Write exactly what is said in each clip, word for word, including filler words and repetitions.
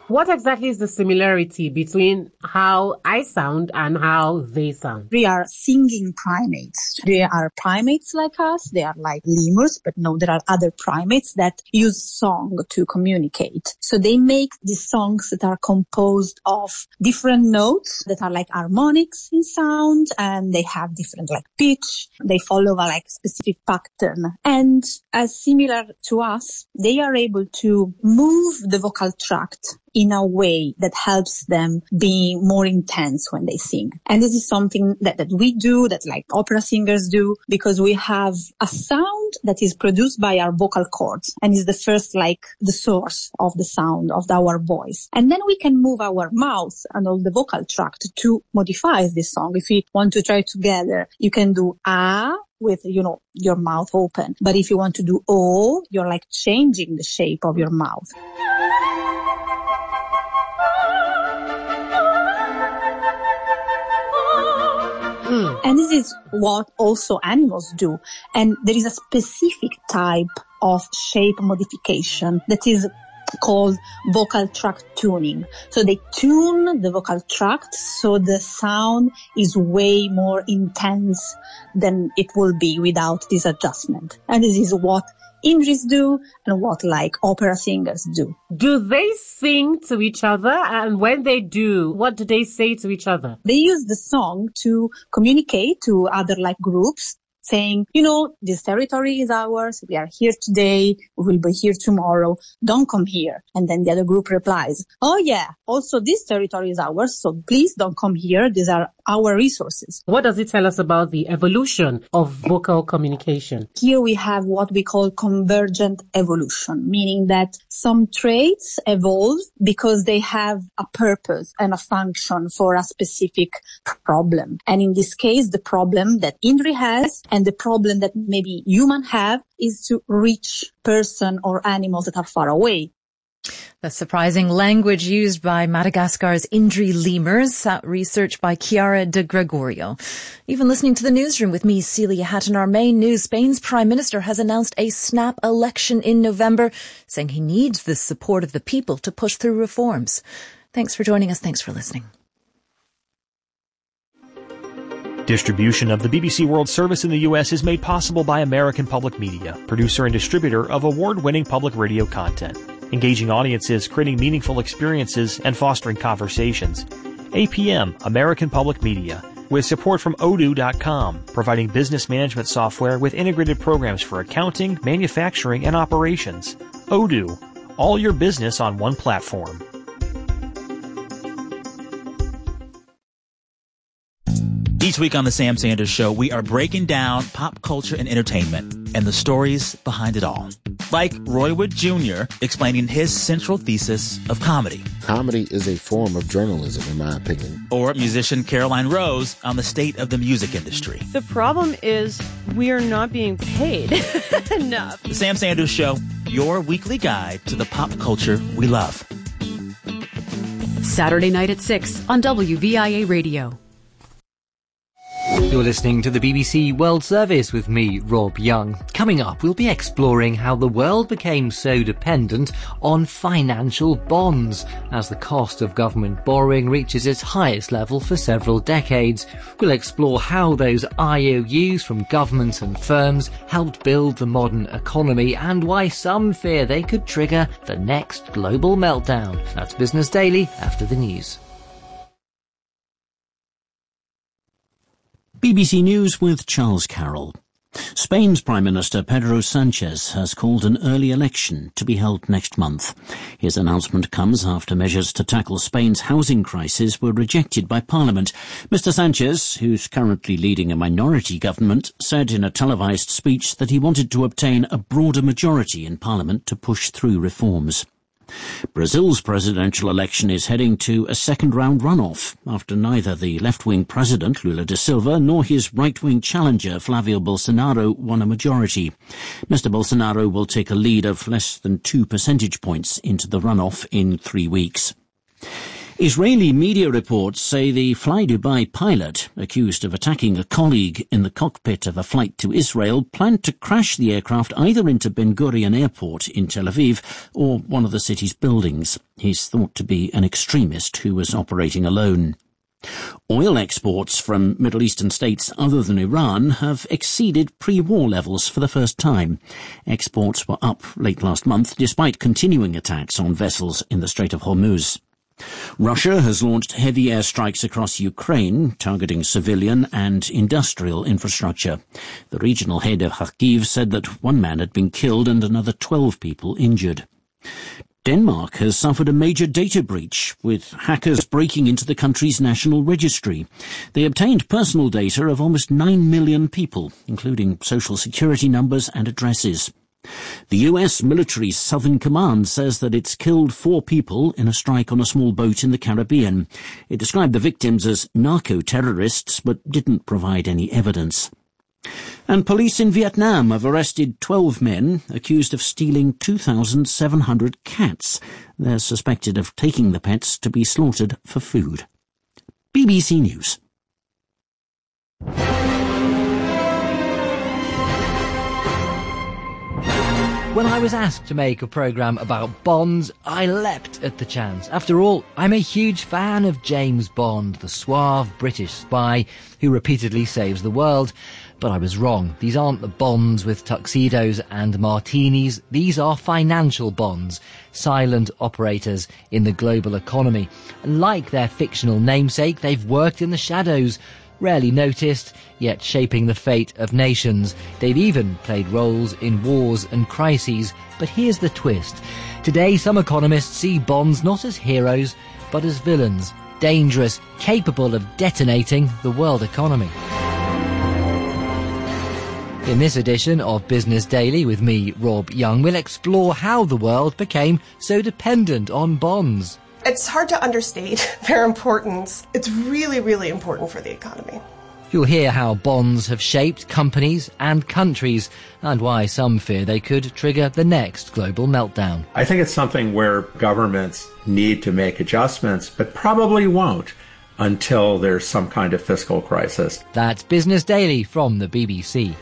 What exactly is the similarity between how I sound and how they sound? They are singing primates. They are primates like us. They are like lemurs, but no, there are other primates that use song to communicate. So they make these songs that are composed of different notes that are like harmonics in sound, and they have different like pitch. They follow a like specific pattern. And as similar to us, they are able to move the vocal tract in a way that helps them be more intense when they sing. And this is something that, that we do, that like opera singers do, because we have a sound that is produced by our vocal cords and is the first, like the source of the sound of our voice. And then we can move our mouth and all the vocal tract to modify this song. If we want to try together, you can do ah, with, you know, your mouth open. But if you want to do oh, you're like changing the shape of your mouth. Mm. And this is what also animals do. And there is a specific type of shape modification that is called vocal tract tuning. So they tune the vocal tract so the sound is way more intense than it will be without this adjustment. And this is what Indris do and what like opera singers do. Do they sing to each other? And when they do, what do they say to each other? They use the song to communicate to other like groups, saying, you know, this territory is ours. We are here today. We will be here tomorrow. Don't come here. And then the other group replies, oh yeah, also this territory is ours. So please don't come here. These are our resources. What does it tell us about the evolution of vocal communication? Here we have what we call convergent evolution, meaning that some traits evolve because they have a purpose and a function for a specific problem. And in this case, the problem that Indri has and the problem that maybe humans have is to reach person or animals that are far away. The surprising language used by Madagascar's Indri lemurs, uh, research by Chiara de Gregorio. Even listening to the newsroom with me, Celia Hatton, our main news. Spain's Prime Minister has announced a snap election in November, saying he needs the support of the people to push through reforms. Thanks for joining us. Thanks for listening. Distribution of the B B C World Service in the U S is made possible by American Public Media, producer and distributor of award-winning public radio content, engaging audiences, creating meaningful experiences, and fostering conversations. A P M, American Public Media, with support from odoo dot com, providing business management software with integrated programs for accounting, manufacturing, and operations. Odoo, all your business on one platform. Each week on The Sam Sanders Show, we are breaking down pop culture and entertainment and the stories behind it all. Like Roy Wood Junior explaining his central thesis of comedy. Comedy is a form of journalism, in my opinion. Or musician Caroline Rose on the state of the music industry. The problem is we are not being paid enough. The Sam Sanders Show, your weekly guide to the pop culture we love. Saturday night at six on W V I A Radio. You're listening to the B B C World Service with me, Rob Young. Coming up, we'll be exploring how the world became so dependent on financial bonds as the cost of government borrowing reaches its highest level for several decades. We'll explore how those I O Us from governments and firms helped build the modern economy and why some fear they could trigger the next global meltdown. That's Business Daily after the news. B B C News with Charles Carroll. Spain's Prime Minister Pedro Sanchez has called an early election to be held next month. His announcement comes after measures to tackle Spain's housing crisis were rejected by Parliament. Mister Sanchez, who's currently leading a minority government, said in a televised speech that he wanted to obtain a broader majority in Parliament to push through reforms. Brazil's presidential election is heading to a second-round runoff after neither the left-wing president, Lula da Silva, nor his right-wing challenger, Flavio Bolsonaro, won a majority. Mister Bolsonaro will take a lead of less than two percentage points into the runoff in three weeks. Israeli media reports say the Fly Dubai pilot, accused of attacking a colleague in the cockpit of a flight to Israel, planned to crash the aircraft either into Ben Gurion Airport in Tel Aviv or one of the city's buildings. He's thought to be an extremist who was operating alone. Oil exports from Middle Eastern states other than Iran have exceeded pre-war levels for the first time. Exports were up late last month despite continuing attacks on vessels in the Strait of Hormuz. Russia has launched heavy airstrikes across Ukraine, targeting civilian and industrial infrastructure. The regional head of Kharkiv said that one man had been killed and another twelve people injured. Denmark has suffered a major data breach, with hackers breaking into the country's national registry. They obtained personal data of almost nine million people, including social security numbers and addresses. The U S military's Southern Command says that it's killed four people in a strike on a small boat in the Caribbean. It described the victims as narco-terrorists, but didn't provide any evidence. And police in Vietnam have arrested twelve men accused of stealing two thousand seven hundred cats. They're suspected of taking the pets to be slaughtered for food. B B C News. When I was asked to make a programme about Bonds, I leapt at the chance. After all, I'm a huge fan of James Bond, the suave British spy who repeatedly saves the world. But I was wrong. These aren't the Bonds with tuxedos and martinis. These are financial bonds, silent operators in the global economy. And like their fictional namesake, they've worked in the shadows, rarely noticed, yet shaping the fate of nations. They've even played roles in wars and crises. But here's the twist. Today, some economists see bonds not as heroes, but as villains, dangerous, capable of detonating the world economy. In this edition of Business Daily with me, Rob Young, we'll explore how the world became so dependent on bonds. It's hard to understate their importance. It's really, really important for the economy. You'll hear how bonds have shaped companies and countries and why some fear they could trigger the next global meltdown. I think it's something where governments need to make adjustments, but probably won't until there's some kind of fiscal crisis. That's Business Daily from the B B C.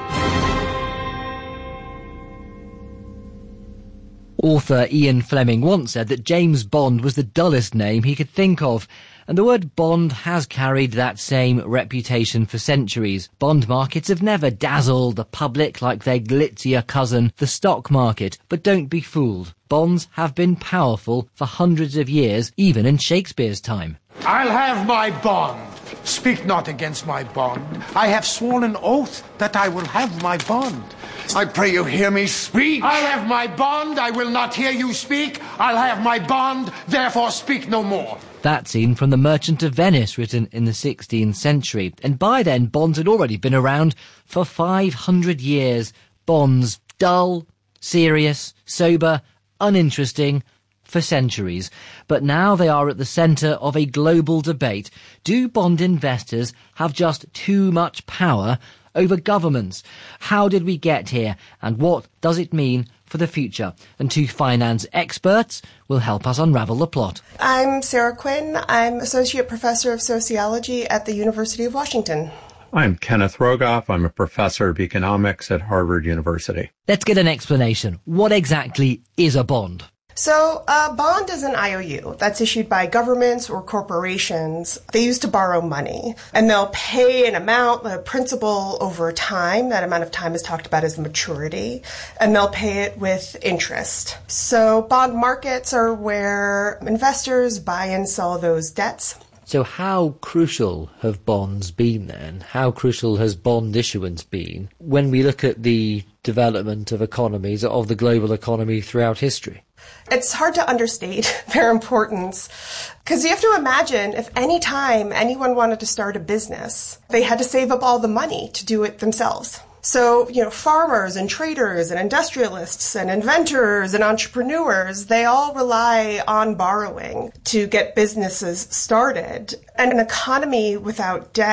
Author Ian Fleming once said that James Bond was the dullest name he could think of, and the word bond has carried that same reputation for centuries. Bond markets have never dazzled the public like their glitzier cousin, the stock market, but don't be fooled. Bonds have been powerful for hundreds of years, even in Shakespeare's time. I'll have my bond. Speak not against my bond. I have sworn an oath that I will have my bond. I pray you hear me speak. I'll have my bond. I will not hear you speak. I'll have my bond. Therefore speak no more. That scene from The Merchant of Venice, written in the sixteenth century. And by then, bonds had already been around for five hundred years. Bonds, dull, serious, sober, uninteresting, for centuries. But now they are at the centre of a global debate. Do bond investors have just too much power over governments? How did we get here, and what does it mean for the future? And two finance experts will help us unravel the plot. I'm Sarah Quinn. I'm Associate Professor of Sociology at the University of Washington. I'm Kenneth Rogoff. I'm a professor of economics at Harvard University. Let's get an explanation. What exactly is a bond? So a bond is an I O U that's issued by governments or corporations. They use to borrow money, and they'll pay an amount, the principal, over time. That amount of time is talked about as the maturity, and they'll pay it with interest. So bond markets are where investors buy and sell those debts. So how crucial have bonds been then? How crucial has bond issuance been when we look at the development of economies, of the global economy throughout history? It's hard to understate their importance, because you have to imagine if any time anyone wanted to start a business, they had to save up all the money to do it themselves. So, you know, farmers and traders and industrialists and inventors and entrepreneurs, they all rely on borrowing to get businesses started. And an economy without debt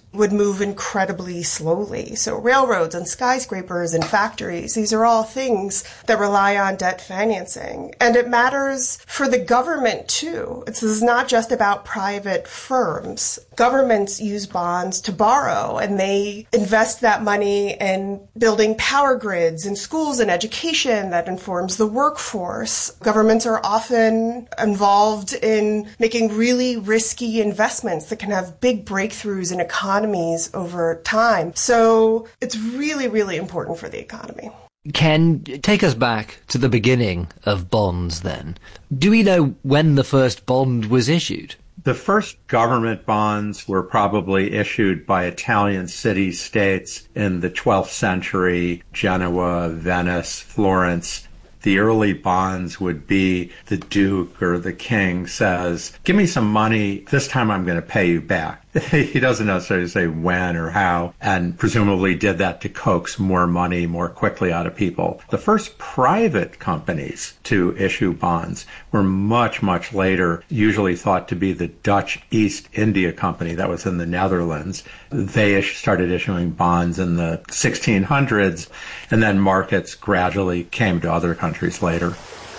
would move incredibly slowly. So railroads and skyscrapers and factories, these are all things that rely on debt financing. And it matters for the government too. It's, this is not just about private firms. Governments use bonds to borrow, and they invest that money in building power grids and schools and education that informs the workforce. Governments are often involved in making really risky investments that can have big breakthroughs in economies over time. So it's really, really important for the economy. Ken, take us back to the beginning of bonds then. Do we know when the first bond was issued? The first government bonds were probably issued by Italian city-states in the twelfth century, Genoa, Venice, Florence. The early bonds would be the Duke or the King says, give me some money, this time I'm going to pay you back. He doesn't necessarily say when or how, and presumably did that to coax more money more quickly out of people. The first private companies to issue bonds were much, much later, usually thought to be the Dutch East India Company that was in the Netherlands. They started issuing bonds in the sixteen hundreds, and then markets gradually came to other countries later.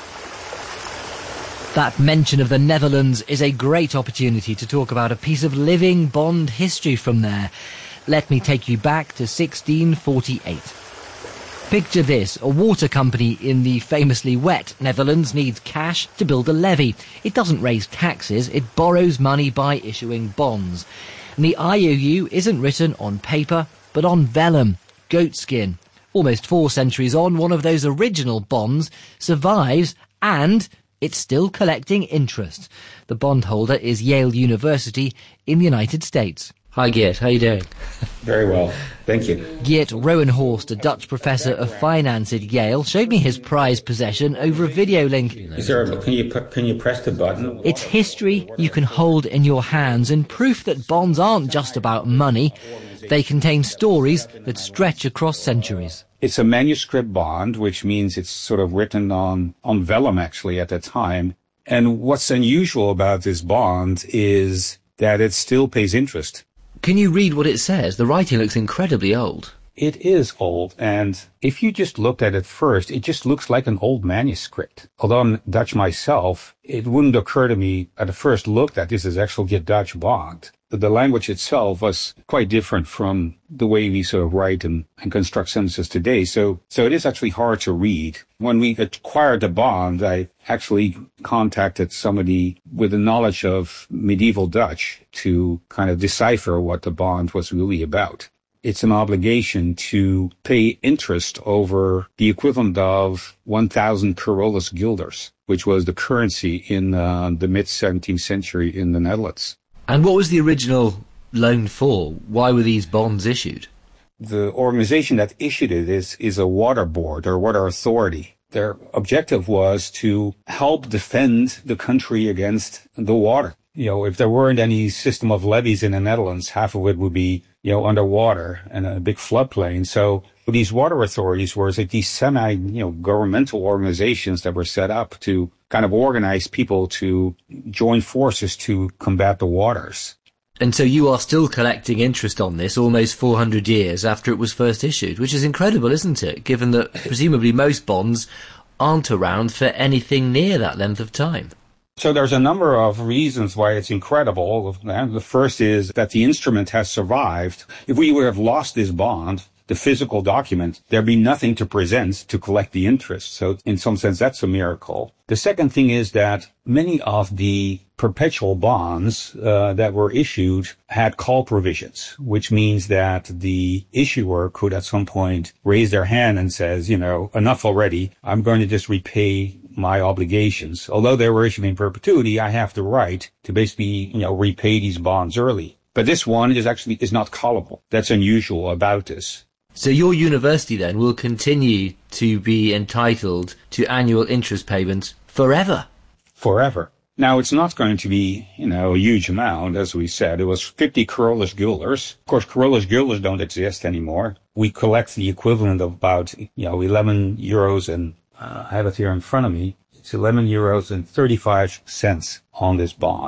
That mention of the Netherlands is a great opportunity to talk about a piece of living bond history from there. Let me take you back to sixteen forty-eight. Picture this, a water company in the famously wet Netherlands needs cash to build a levee. It doesn't raise taxes, it borrows money by issuing bonds. And the I O U isn't written on paper, but on vellum, goatskin. Almost four centuries on, one of those original bonds survives and it's still collecting interest. The bondholder is Yale University in the United States. Hi Geert, how are you doing? Very well, thank you. Geert Rowenhorst, a Dutch professor of finance at Yale, showed me his prized possession over a video link. Is there a, can you can you press the button? It's history you can hold in your hands and proof that bonds aren't just about money. They contain stories that stretch across centuries. It's a manuscript bond, which means it's sort of written on, on vellum actually at the time. And what's unusual about this bond is that it still pays interest. Can you read what it says? The writing looks incredibly old. It is old, and if you just looked at it first, it just looks like an old manuscript. Although I'm Dutch myself, it wouldn't occur to me at the first look that this is actually a Dutch bond. The language itself was quite different from the way we sort of write and, and construct sentences today. So, so it is actually hard to read. When we acquired the bond, I actually contacted somebody with a knowledge of medieval Dutch to kind of decipher what the bond was really about. It's an obligation to pay interest over the equivalent of one thousand Carolus guilders, which was the currency in uh, the mid-seventeenth century in the Netherlands. And what was the original loan for? Why were these bonds issued? The organization that issued it is, is a water board or water authority. Their objective was to help defend the country against the water. You know, if there weren't any system of levees in the Netherlands, half of it would be, you know, underwater and a big floodplain. So these water authorities were these semi, you know, governmental organizations that were set up to kind of organize people to join forces to combat the waters. And so you are still collecting interest on this almost four hundred years after it was first issued, which is incredible, isn't it? Given that presumably most bonds aren't around for anything near that length of time. So there's a number of reasons why it's incredible. The first is that the instrument has survived. If we would have lost this bond, the physical document, there'd be nothing to present to collect the interest. So in some sense, that's a miracle. The second thing is that many of the perpetual bonds uh, that were issued had call provisions, which means that the issuer could at some point raise their hand and says, you know, enough already. I'm going to just repay my obligations. Although they were issued in perpetuity, I have the right to basically, you know, repay these bonds early. But this one is actually is not callable. That's unusual about this. So your university then will continue to be entitled to annual interest payments forever? Forever. Now, it's not going to be, you know, a huge amount, as we said. It was fifty Carolus guilders. Of course, Carolus guilders don't exist anymore. We collect the equivalent of about, you know, eleven euros, and uh, I have it here in front of me. It's eleven euros and thirty-five cents on this bond.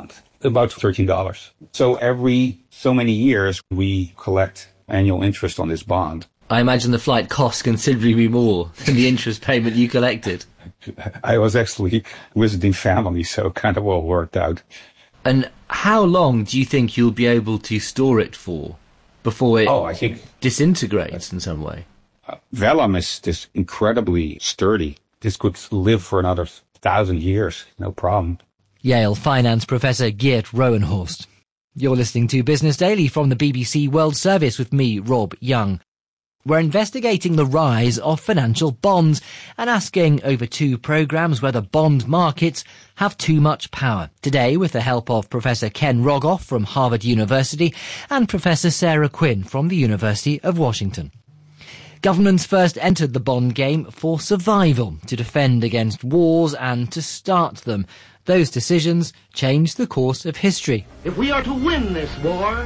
About thirteen dollars. So every so many years, we collect annual interest on this bond. I imagine the flight costs considerably more than the interest payment you collected. I was actually visiting family, so it kind of all worked out. And how long do you think you'll be able to store it for before it oh, I think disintegrates in some way? Uh, vellum is, is incredibly sturdy. This could live for another thousand years, no problem. Yale finance professor Geert Rowenhorst. You're listening to Business Daily from the B B C World Service with me, Rob Young. We're investigating the rise of financial bonds and asking over two programmes whether bond markets have too much power. Today, with the help of Professor Ken Rogoff from Harvard University and Professor Sarah Quinn from the University of Washington. Governments first entered the bond game for survival, to defend against wars and to start them. Those decisions changed the course of history. If we are to win this war,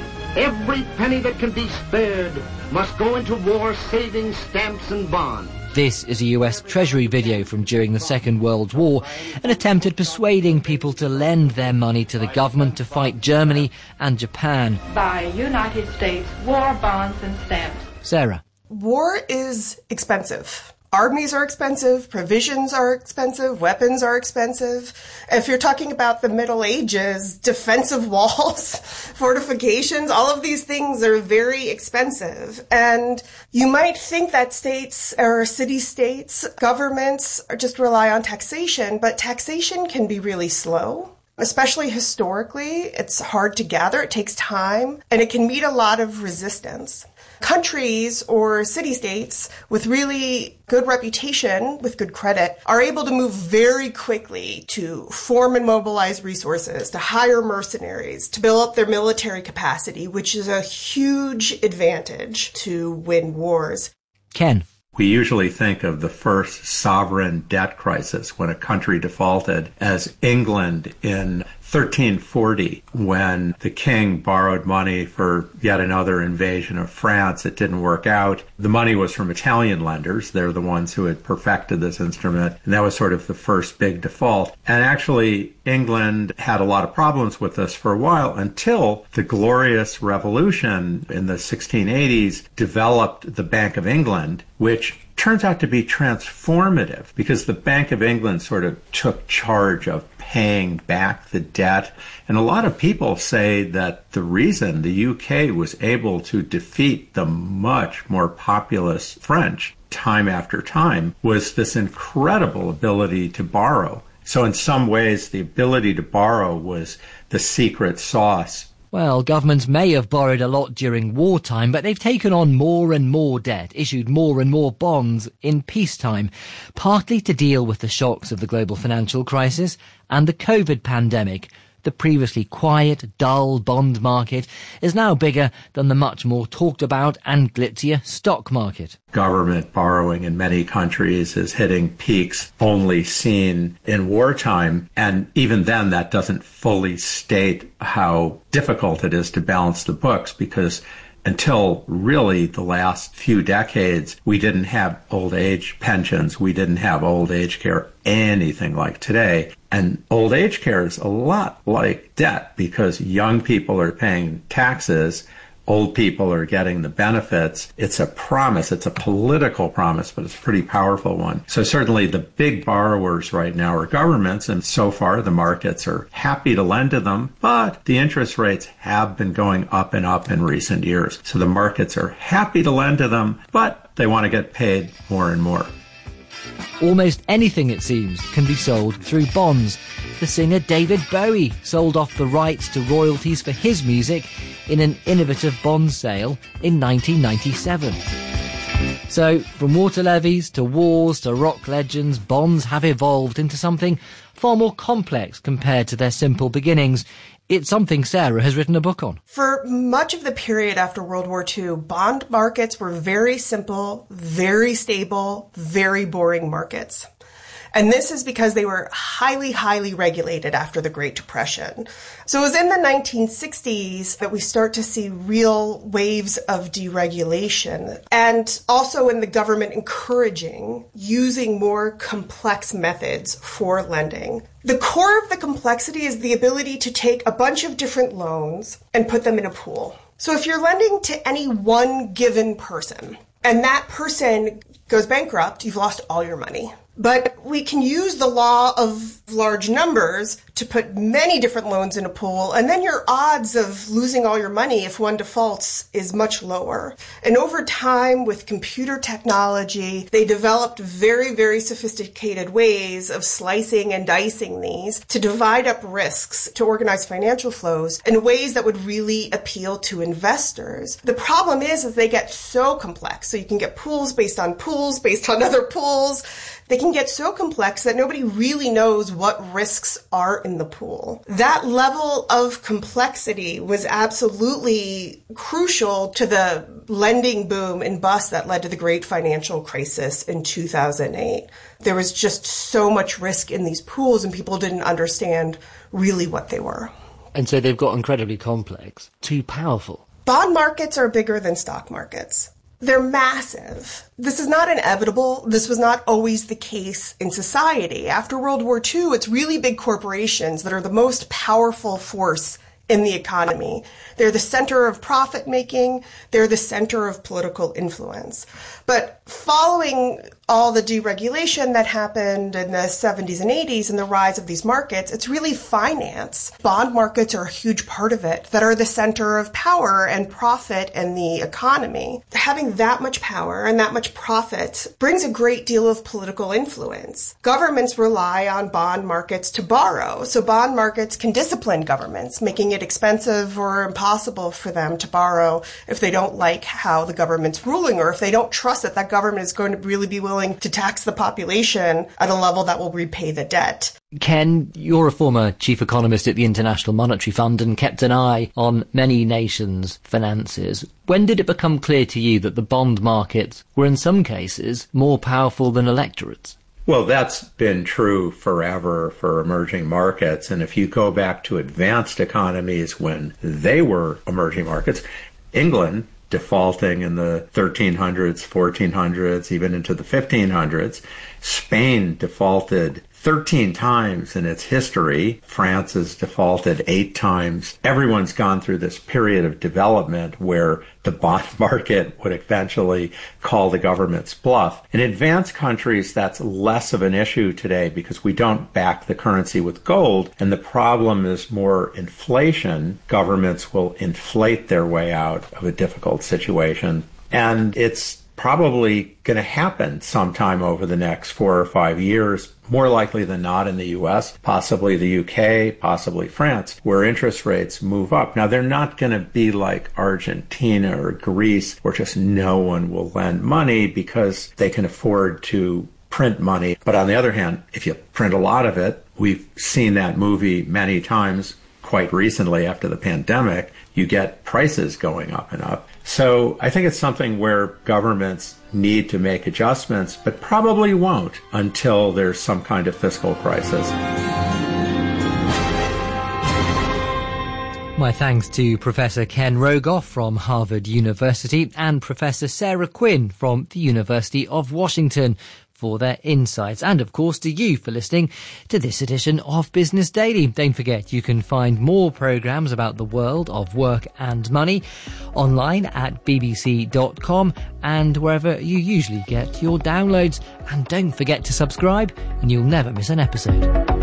every penny that can be spared must go into war saving stamps and bonds. This is a U S Treasury video from during the Second World War, an attempt at persuading people to lend their money to the government to fight Germany and Japan. Buy United States war bonds and stamps. Sarah. War is expensive. Armies are expensive, provisions are expensive, weapons are expensive. If you're talking about the Middle Ages, defensive walls, fortifications, all of these things are very expensive. And you might think that states or city-states, governments just rely on taxation, but taxation can be really slow. Especially historically, it's hard to gather, it takes time, and it can meet a lot of resistance. Countries or city-states with really good reputation, with good credit, are able to move very quickly to form and mobilize resources, to hire mercenaries, to build up their military capacity, which is a huge advantage to win wars. Ken. We usually think of the first sovereign debt crisis when a country defaulted as England in thirteen forty, when the king borrowed money for yet another invasion of France. It didn't work out. The money was from Italian lenders. They're the ones who had perfected this instrument. And that was sort of the first big default. And actually, England had a lot of problems with this for a while until the Glorious Revolution in the sixteen eighties developed the Bank of England, which turns out to be transformative because the Bank of England sort of took charge of paying back the debt. And a lot of people say that the reason the U K was able to defeat the much more populous French time after time was this incredible ability to borrow. So in some ways, the ability to borrow was the secret sauce. Well, governments may have borrowed a lot during wartime, but they've taken on more and more debt, issued more and more bonds in peacetime, partly to deal with the shocks of the global financial crisis and the COVID pandemic. The previously quiet, dull bond market is now bigger than the much more talked about and glitzier stock market. Government borrowing in many countries is hitting peaks only seen in wartime. And even then, that doesn't fully state how difficult it is to balance the books, because until really the last few decades, we didn't have old age pensions. We didn't have old age care, anything like today. And old age care is a lot like debt because young people are paying taxes. Old people are getting the benefits. It's a promise. It's a political promise, but it's a pretty powerful one. So certainly the big borrowers right now are governments, and so far the markets are happy to lend to them, but the interest rates have been going up and up in recent years. So the markets are happy to lend to them, but they want to get paid more and more. Almost anything, it seems, can be sold through bonds. The singer David Bowie sold off the rights to royalties for his music in an innovative bond sale in nineteen ninety-seven. So, from water levies to wars to rock legends, bonds have evolved into something far more complex compared to their simple beginnings. It's something Sarah has written a book on. For much of the period after World War Two, bond markets were very simple, very stable, very boring markets. And this is because they were highly, highly regulated after the Great Depression. So it was in the nineteen sixties that we start to see real waves of deregulation, and also in the government encouraging using more complex methods for lending. The core of the complexity is the ability to take a bunch of different loans and put them in a pool. So if you're lending to any one given person, and that person goes bankrupt, you've lost all your money. But we can use the law of large numbers to put many different loans in a pool, and then your odds of losing all your money if one defaults is much lower. And over time, with computer technology, they developed very, very sophisticated ways of slicing and dicing these to divide up risks, to organize financial flows in ways that would really appeal to investors. The problem is, is they get so complex. So you can get pools based on pools, based on other pools. They can get so complex that nobody really knows what risks are in the pool. That level of complexity was absolutely crucial to the lending boom and bust that led to the great financial crisis in two thousand eight. There was just so much risk in these pools, and people didn't understand really what they were. And so they've got incredibly complex, too powerful. Bond markets are bigger than stock markets. They're massive. This is not inevitable. This was not always the case in society. After World War Two, it's really big corporations that are the most powerful force in the economy. They're the center of profit making. They're the center of political influence. But following all the deregulation that happened in the seventies and eighties and the rise of these markets, it's really finance. Bond markets are a huge part of it, that are the center of power and profit in the economy. Having that much power and that much profit brings a great deal of political influence. Governments rely on bond markets to borrow, so bond markets can discipline governments, making it expensive or impossible for them to borrow if they don't like how the government's ruling, or if they don't trust that that government is going to really be willing to tax the population at a level that will repay the debt. Ken, you're a former chief economist at the International Monetary Fund and kept an eye on many nations' finances. When did it become clear to you that the bond markets were in some cases more powerful than electorates? Well, that's been true forever for emerging markets. And if you go back to advanced economies when they were emerging markets, England defaulting in the thirteen hundreds, fourteen hundreds, even into the fifteen hundreds. Spain defaulted thirteen times in its history. France has defaulted eight times. Everyone's gone through this period of development where the bond market would eventually call the government's bluff. In advanced countries, that's less of an issue today because we don't back the currency with gold, and the problem is more inflation. Governments will inflate their way out of a difficult situation, and it's probably going to happen sometime over the next four or five years, more likely than not in the U S, possibly the U K, possibly France, where interest rates move up. Now, they're not going to be like Argentina or Greece, where just no one will lend money because they can afford to print money. But on the other hand, if you print a lot of it, we've seen that movie many times quite recently after the pandemic, you get prices going up and up. So I think it's something where governments need to make adjustments, but probably won't until there's some kind of fiscal crisis. My thanks to Professor Ken Rogoff from Harvard University and Professor Sarah Quinn from the University of Washington for their insights, and of course to you for listening to this edition of Business Daily. Don't forget you can find more programmes about the world of work and money online at b b c dot com and wherever you usually get your downloads. And don't forget to subscribe and you'll never miss an episode.